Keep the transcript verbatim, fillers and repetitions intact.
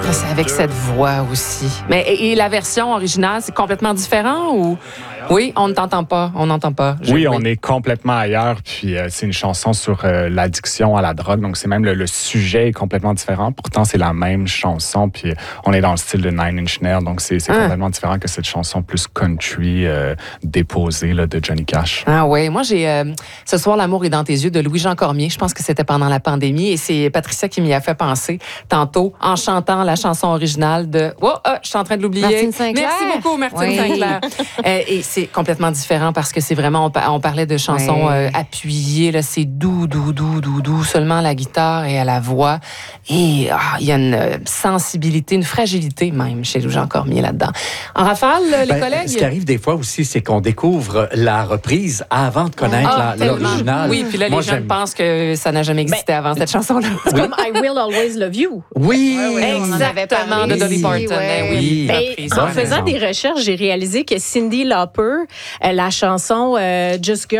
C'est avec cette voix aussi. Mais et, et la version originale, c'est complètement différent ou... Oui, on ne t'entend pas, on n'entend pas. Je, oui, oui, on est complètement ailleurs. Puis euh, c'est une chanson sur euh, l'addiction à la drogue. Donc c'est même le, le sujet est complètement différent. Pourtant c'est la même chanson. Puis on est dans le style de Nine Inch Nails. Donc c'est, c'est ah. complètement différent que cette chanson plus country euh, déposée là, de Johnny Cash. Ah oui, moi j'ai euh, Ce soir l'amour est dans tes yeux de Louis-Jean Cormier. Je pense que c'était pendant la pandémie et c'est Patricia qui m'y a fait penser tantôt en chantant la chanson originale de. Oh, oh je suis en train de l'oublier. Martine Sinclair. Merci beaucoup, Martine oui. Sinclair. euh, et c'est complètement différent parce que c'est vraiment, on, on parlait de chansons oui. euh, appuyées, là, c'est doux, doux, doux, doux, doux, seulement à la guitare et à la voix. Et il ah, y a une sensibilité, une fragilité même chez Louis-Jean Cormier là-dedans. En rafale, les ben, collègues? Ce qui arrive des fois aussi, c'est qu'on découvre la reprise avant de connaître ah, la, l'original. Oui, puis là, Moi, les gens pensent que ça n'a jamais existé ben, avant cette chanson-là. C'est oui. comme I Will Always Love You. Oui, oui, oui on en avait parlé. De Dolly Parton. Oui, oui. Ben, en faisant des recherches, j'ai réalisé que Cyndi Lauper, la chanson euh, Just Girl,